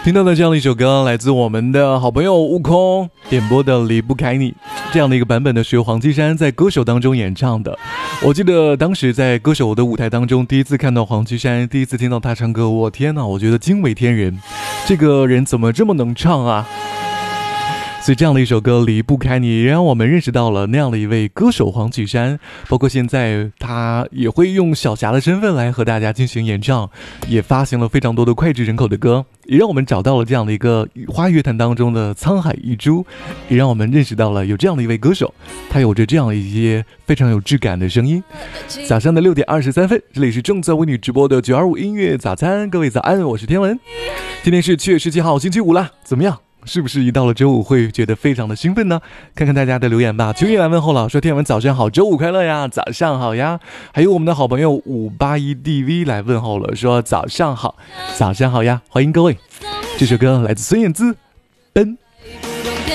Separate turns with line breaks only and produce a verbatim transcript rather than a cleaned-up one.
听到的这样的一首歌来自我们的好朋友悟空点播的《离不开你》，这样的一个版本呢是由黄绮珊在歌手当中演唱的。我记得当时在歌手的舞台当中，第一次看到黄绮珊，第一次听到她唱歌，我天哪，我觉得惊为天人，这个人怎么这么能唱啊。所以这样的一首歌《离不开你》也让我们认识到了那样的一位歌手黄绮珊，包括现在她也会用小霞的身份来和大家进行演唱，也发行了非常多的脍炙人口的歌，也让我们找到了这样的一个花乐坛当中的沧海一珠，也让我们认识到了有这样的一位歌手，他有着这样的一些非常有质感的声音。早上的六点二十三分，这里是正在为你直播的九二五音乐早餐，各位早安，我是天文。今天是七月十七号星期五啦，怎么样？是不是一到了周五会觉得非常的兴奋呢？看看大家的留言吧。秋叶来问候了，说天文早上好，周五快乐呀，早上好呀。还有我们的好朋友五八一 D V 来问候了，说早上好，早上好呀，欢迎各位。这首歌来自孙燕姿，奔。